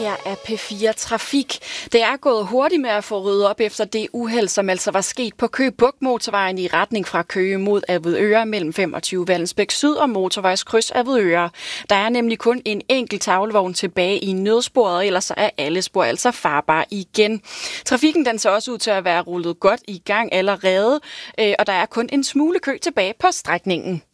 her er P4 Trafik. Det er gået hurtigt med at få ryddet op efter det uheld, som altså var sket på Køge Bugt motorvejen i retning fra Køge mod Avedøre mellem 25 Vallensbæk Syd og motorvejskryds Avedøre. Der er nemlig kun en enkelt tavlevogn tilbage i nødsporet, og ellers er alle spor altså farbare igen. Trafikken den ser også ud til at være rullet godt i gang allerede, og der er kun en smule kø tilbage på strækningen.